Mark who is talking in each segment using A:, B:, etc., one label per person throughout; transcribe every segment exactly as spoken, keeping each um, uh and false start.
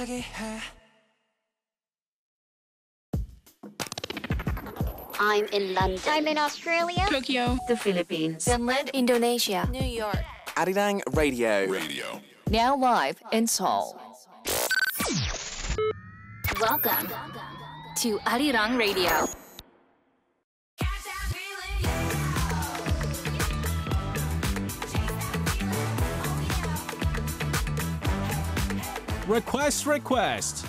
A: I'm in London.
B: I'm in Australia.
C: Tokyo.
D: The Philippines.
E: Finland.
F: Indonesia.
G: New York.
H: Arirang Radio. Radio.
E: Now live in Seoul.
B: Welcome to Arirang Radio.
I: Request, request.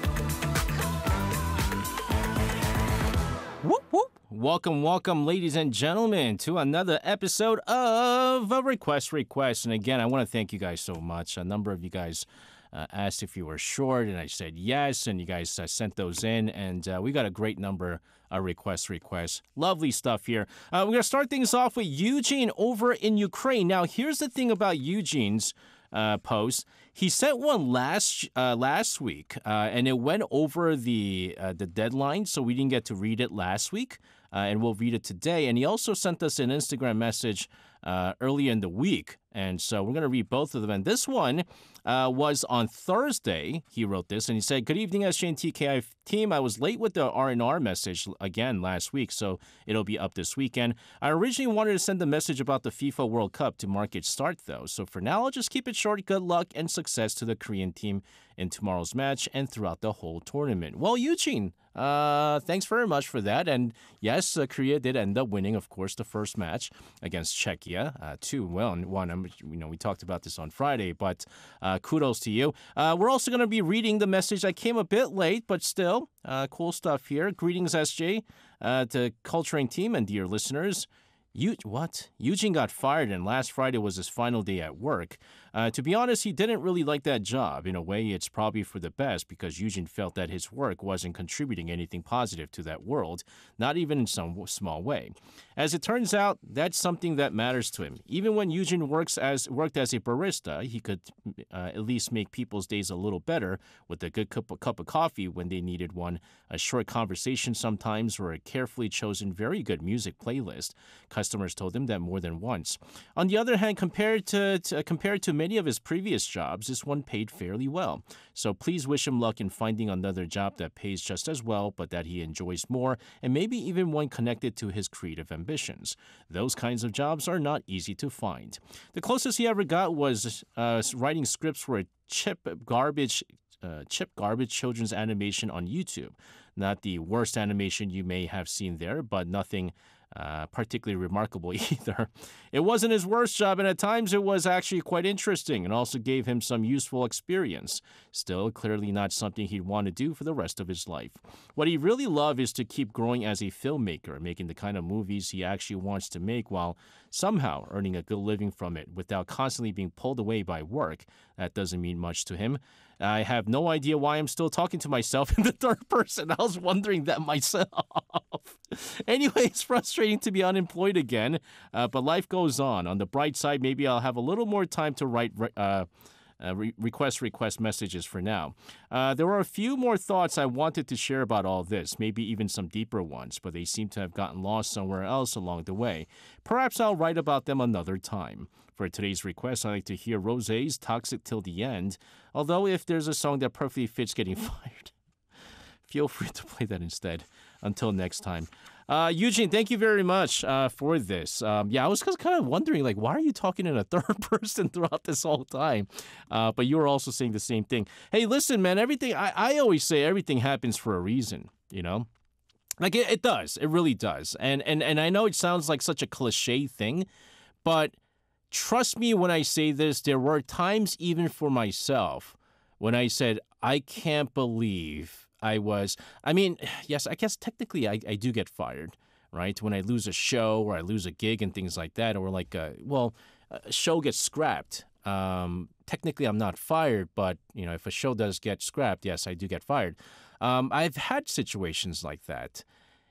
I: Whoop, whoop. Welcome, welcome, ladies and gentlemen, to another episode of a Request, Request. And again, I want to thank you guys so much. A number of you guys uh, asked if you were short, and I said yes, and you guys uh, sent those in, and uh, we got a great number of request, requests. Lovely stuff here. Uh, we're going to start things off with Eugene over in Ukraine. Now, here's the thing about Eugene's uh, post. He sent one last uh, last week, uh, and it went over the uh, the deadline, so we didn't get to read it last week, uh, and we'll read it today. And he also sent us an Instagram message uh, earlier in the week, and so we're going to read both of them. And this one uh, was on Thursday. He wrote this, and he said, "Good evening, S J and T K I team. I was late with the R and R message again last week, so it'll be up this weekend. I originally wanted to send a message about the FIFA World Cup to mark its start, though. So for now, I'll just keep it short. Good luck and success to the Korean team in tomorrow's match and throughout the whole tournament." Well, Eugene, uh, thanks very much for that. And yes, uh, Korea did end up winning, of course, the first match against Czechia, uh, two one. One, um, you know, we talked about this on Friday, but uh, kudos to you. Uh, we're also going to be reading the message that came a bit late, but still, uh, cool stuff here. Greetings, S J, uh, to Culturing team and dear listeners. You what? Eugene got fired, and last Friday was his final day at work. Uh, to be honest, he didn't really like that job. In a way, it's probably for the best because Eugene felt that his work wasn't contributing anything positive to that world, not even in some small way. As it turns out, that's something that matters to him. Even when Eugene works as worked as a barista, he could uh, at least make people's days a little better with a good cup of, cup of coffee when they needed one, a short conversation sometimes, or a carefully chosen, very good music playlist. Customers told him that more than once. On the other hand, compared to, to compared to many of his previous jobs, this one paid fairly well. So please wish him luck in finding another job that pays just as well, but that he enjoys more, and maybe even one connected to his creative ambitions. Those kinds of jobs are not easy to find. The closest he ever got was uh, writing scripts for a chip garbage Uh, chip garbage children's animation on YouTube. Not the worst animation you may have seen there, but nothing uh, particularly remarkable either. It wasn't his worst job, and at times it was actually quite interesting and also gave him some useful experience. Still, clearly not something he'd want to do for the rest of his life. What he really loved is to keep growing as a filmmaker, making the kind of movies he actually wants to make while somehow earning a good living from it without constantly being pulled away by work. That doesn't mean much to him. I have no idea why I'm still talking to myself in the third person. I was wondering that myself. Anyway, it's frustrating to be unemployed again, uh, but life goes on. On the bright side, maybe I'll have a little more time to write uh, uh, re- request request messages for now. Uh, there were a few more thoughts I wanted to share about all this, maybe even some deeper ones, but they seem to have gotten lost somewhere else along the way. Perhaps I'll write about them another time. For today's request, I'd like to hear Rosé's Toxic Till the End, although if there's a song that perfectly fits getting fired, feel free to play that instead. Until next time. Uh, Eugene, thank you very much uh, for this. Um, yeah, I was kind of wondering, like, why are you talking in a third person throughout this whole time? Uh, but you were also saying the same thing. Hey, listen, man, everything, I, I always say everything happens for a reason, you know? Like, it, it does. It really does. And, and, and I know it sounds like such a cliche thing, but trust me when I say this, there were times even for myself when I said, I can't believe I was, I mean, yes, I guess technically I, I do get fired, right? When I lose a show or I lose a gig and things like that, or like, a, well, a show gets scrapped. Um, technically I'm not fired, but, you know, if a show does get scrapped, yes, I do get fired. Um, I've had situations like that.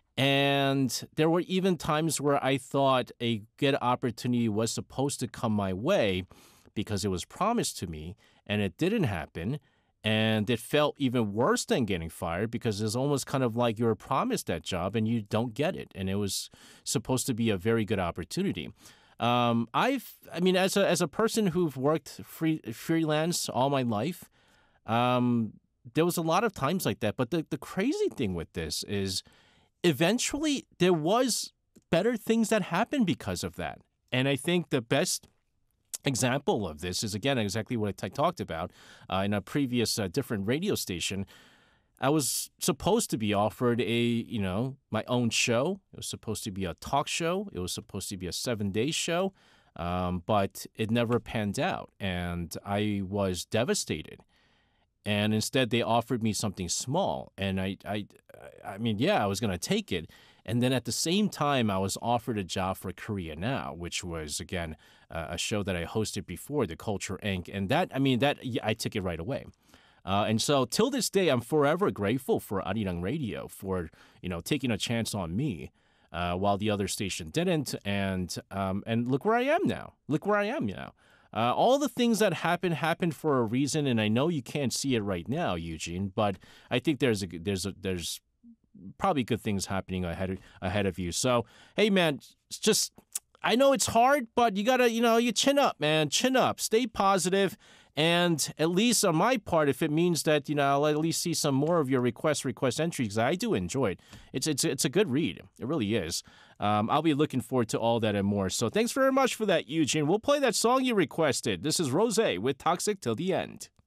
I: And there were even times where I thought a good opportunity was supposed to come my way because it was promised to me and it didn't happen. And it felt even worse than getting fired because it's almost kind of like you were promised that job and you don't get it. And it was supposed to be a very good opportunity. Um, I've, I mean, as a as a person who've worked free freelance all my life, um, there was a lot of times like that. But the, the crazy thing with this is eventually there was better things that happened because of that. And I think the best example of this is, again, exactly what I talked about uh, in a previous uh, different radio station. I was supposed to be offered a, you know, my own show. It was supposed to be a talk show. It was supposed to be a seven-day show, um, but it never panned out, and I was devastated. And instead, they offered me something small, and I, I, I mean, yeah, I was going to take it. And then at the same time, I was offered a job for Korea Now, which was, again, uh, a show that I hosted before, The Culture Incorporated. And that, I mean, that I took it right away. Uh, and so till this day, I'm forever grateful for Arirang Radio for, you know, taking a chance on me uh, while the other station didn't. And um, and look where I am now. Look where I am now. Uh, all the things that happened happened for a reason, and I know you can't see it right now, Eugene. But I think there's a there's a there's probably good things happening ahead of, ahead of you. So hey, man, it's just I know it's hard, but you gotta you know you chin up, man, chin up, stay positive. And at least on my part, if it means that, you know, I'll at least see some more of your request request entries, because I do enjoy it. It's it's it's a good read. It really is. Um, I'll be looking forward to all that and more. So thanks very much for that, Eugene. We'll play that song you requested. This is Rosé with Toxic Till the End.